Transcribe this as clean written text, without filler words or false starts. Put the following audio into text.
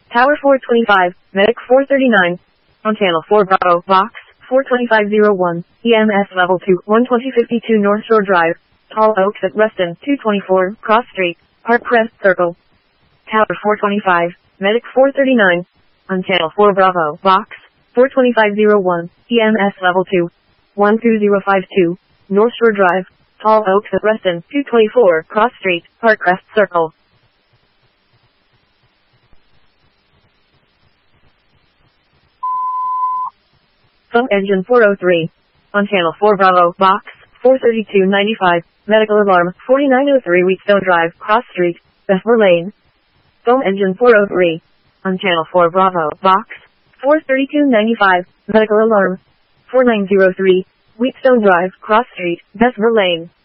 Tower 425, Medic 439. On Channel 4 Bravo, Box 42501, EMS Level 2, 12052 North Shore Drive, Tall Oaks at Reston, 224, Cross Street, Park Crest Circle. Tower 425, Medic 439. On Channel 4 Bravo, Box 42501, EMS Level 2, 12052, North Shore Drive, Tall Oaks at Reston, 224, Cross Street, Park Crest Circle. Phone Engine 403. On Channel 4 Bravo, Box 43295, Medical Alarm 4903 Wheatstone Drive, Cross Street, Bessemer Lane. Phone Engine 403. On Channel 4 Bravo, Box 43295, Medical Alarm 4903, Wheatstone Drive, Cross Street, Bessemer Lane.